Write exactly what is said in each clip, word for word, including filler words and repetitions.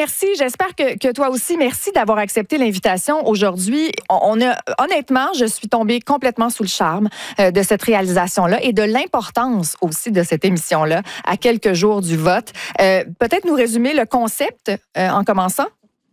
merci. J'espère que, que toi aussi, merci d'avoir accepté l'invitation aujourd'hui. On, on a, honnêtement, je suis tombée complètement sous le charme euh, de cette réalisation-là et de l'importance aussi de cette émission-là à quelques jours du vote. Euh, peut-être nous résumer le concept euh, en commençant?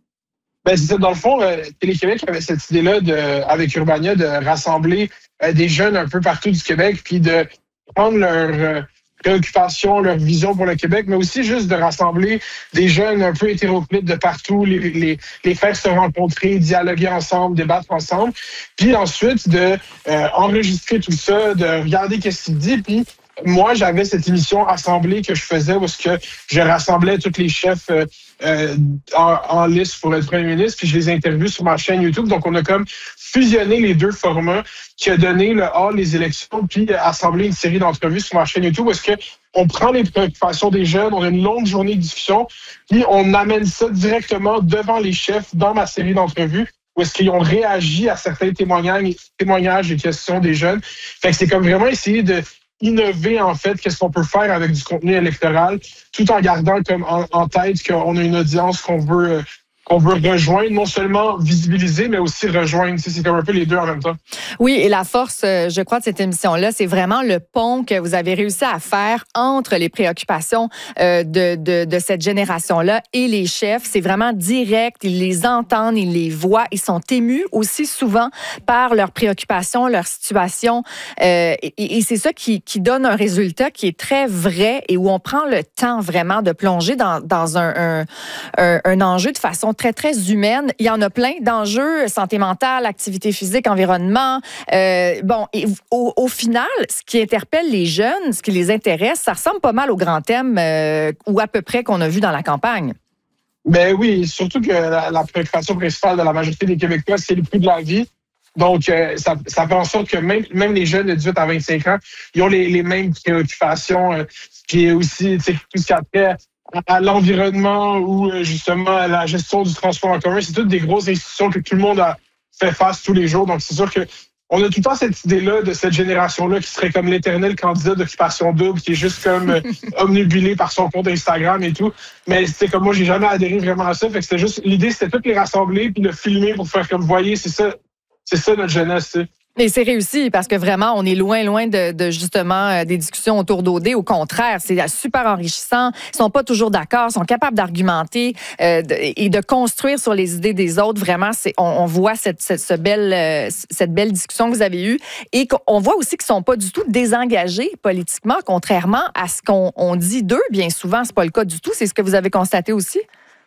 Ben, c'est ça. Dans le fond, euh, Télé-Québec avait cette idée-là, de, avec Urbania, de rassembler euh, des jeunes un peu partout du Québec, puis de prendre leur euh, préoccupation, leur vision pour le Québec, mais aussi juste de rassembler des jeunes un peu hétéroclites de partout, les, les, les faire se rencontrer, dialoguer ensemble, débattre ensemble, puis ensuite de euh, enregistrer tout ça, de regarder qu'est-ce qu'il dit, puis moi, j'avais cette émission Assemblée que je faisais où est-ce que je rassemblais tous les chefs euh, euh, en, en liste pour être premier ministre, puis je les interviewe sur ma chaîne YouTube. Donc, on a comme fusionné les deux formats qui a donné le hall les élections, puis assemblé une série d'entrevues sur ma chaîne YouTube où est-ce que on prend les préoccupations des jeunes, on a une longue journée de discussion, puis on amène ça directement devant les chefs dans ma série d'entrevues où est-ce qu'ils ont réagi à certains témoignages, témoignages et questions des jeunes. Fait que c'est comme vraiment essayer de innover, en fait, qu'est-ce qu'on peut faire avec du contenu électoral, tout en gardant comme en, en tête qu'on a une audience qu'on veut, euh, qu'on veut rejoindre, non seulement visibiliser, mais aussi rejoindre. Tu sais, c'est comme un peu les deux en même temps. Oui, et la force, je crois, de cette émission-là, c'est vraiment le pont que vous avez réussi à faire entre les préoccupations euh, de, de, de cette génération-là et les chefs. C'est vraiment direct, ils les entendent, ils les voient, ils sont émus aussi souvent par leurs préoccupations, leur situation. Euh, et, et c'est ça qui, qui donne un résultat qui est très vrai et où on prend le temps vraiment de plonger dans, dans un, un, un, un enjeu de façon très, très humaine. Il y en a plein d'enjeux, santé mentale, activité physique, environnement. Euh, bon, et au, au final, ce qui interpelle les jeunes, ce qui les intéresse, ça ressemble pas mal aux grands thèmes euh, ou à peu près qu'on a vu dans la campagne. Ben oui, surtout que la, la préoccupation principale de la majorité des Québécois, c'est le prix de la vie. Donc, euh, ça, ça fait en sorte que même, même les jeunes de dix-huit à vingt-cinq ans, ils ont les, les mêmes préoccupations, euh, qui est aussi tout ce qui a trait à l'environnement ou justement à la gestion du transport en commun. C'est toutes des grosses institutions que tout le monde a fait face tous les jours. Donc, c'est sûr que on a tout le temps cette idée-là de cette génération-là qui serait comme l'éternel candidat d'occupation double, qui est juste comme euh, omnibulé par son compte Instagram et tout. Mais c'est comme moi, j'ai jamais adhéré vraiment à ça. Fait que c'était juste, l'idée, c'était toutes les rassembler puis le filmer pour faire comme, vous voyez, c'est ça, c'est ça notre jeunesse, tu sais. Et c'est réussi parce que vraiment, on est loin, loin de, de justement euh, des discussions autour d'O D. Au contraire, c'est super enrichissant. Ils sont pas toujours d'accord, sont capables d'argumenter euh, de, et de construire sur les idées des autres. Vraiment, c'est, on, on voit cette, cette, ce belle, euh, cette belle discussion que vous avez eue et qu'on voit aussi qu'ils sont pas du tout désengagés politiquement, contrairement à ce qu'on on dit d'eux. Bien souvent, c'est pas le cas du tout. C'est ce que vous avez constaté aussi?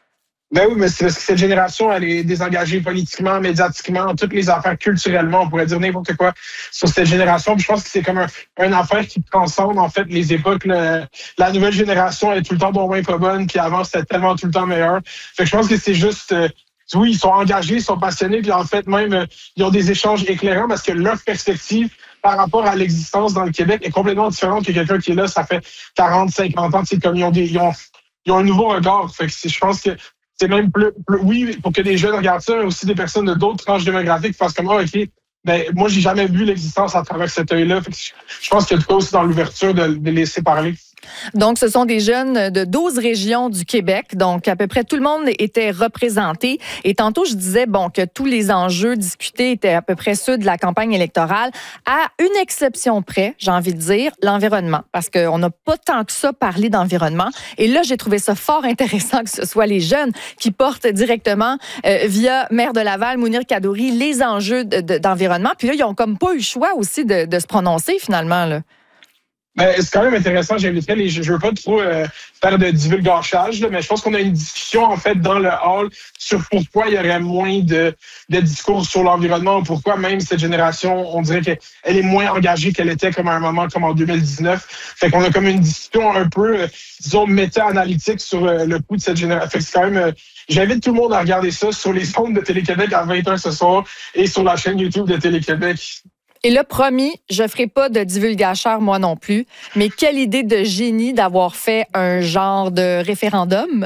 Ben oui, mais c'est parce que cette génération, elle est désengagée politiquement, médiatiquement, toutes les affaires culturellement, on pourrait dire n'importe quoi sur cette génération. Puis je pense que c'est comme un, un affaire qui transcende, en fait, les époques. Le, la nouvelle génération est tout le temps bon, moins pas bonne, puis avant, c'était tellement tout le temps meilleur. Fait que je pense que c'est juste... Euh, oui, ils sont engagés, ils sont passionnés, puis en fait, même, euh, ils ont des échanges éclairants parce que leur perspective par rapport à l'existence dans le Québec est complètement différente que quelqu'un qui est là, ça fait quarante, cinquante ans. C'est comme ils ont, des, ils, ont, ils ont un nouveau regard. Fait que je pense que c'est même plus, plus, oui, pour que des jeunes regardent ça, mais aussi des personnes de d'autres tranches démographiques fassent comme, ah, OK, ben, moi, j'ai jamais vu l'existence à travers cet œil-là. Fait que je pense qu'il y a de quoi aussi dans l'ouverture de, de laisser parler. Donc, ce sont des jeunes de douze régions du Québec. Donc, à peu près tout le monde était représenté. Et tantôt, je disais, bon, que tous les enjeux discutés étaient à peu près ceux de la campagne électorale. À une exception près, j'ai envie de dire, l'environnement. Parce qu'on n'a pas tant que ça parlé d'environnement. Et là, j'ai trouvé ça fort intéressant que ce soit les jeunes qui portent directement, euh, via maire de Laval, Mounir Kadouri, les enjeux de, de, d'environnement. Puis là, ils ont comme pas eu le choix aussi de, de se prononcer, finalement, là. Ben, c'est quand même intéressant. J'inviterais les. Je veux pas trop euh, faire de divulgachage, là, mais je pense qu'on a une discussion en fait dans le hall sur pourquoi il y aurait moins de, de discours sur l'environnement, ou pourquoi même cette génération, on dirait qu'elle est moins engagée qu'elle était comme à un moment comme en deux mille dix-neuf. Fait qu'on a comme une discussion un peu, euh, disons, méta-analytique sur euh, le coût de cette génération. Fait que c'est quand même. Euh, J'invite tout le monde à regarder ça sur les ondes de Télé-Québec à vingt heures ce soir et sur la chaîne YouTube de Télé-Québec. Et là, promis, je ferai pas de divulgacheur, moi non plus. Mais quelle idée de génie d'avoir fait un genre de référendum.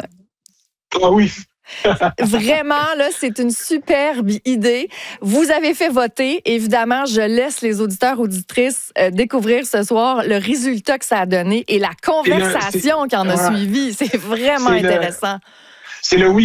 Ah oui. Vraiment, là, c'est une superbe idée. Vous avez fait voter. Évidemment, je laisse les auditeurs, auditrices euh, découvrir ce soir le résultat que ça a donné et la conversation qui en a suivi. C'est vraiment c'est intéressant. Le, c'est le oui.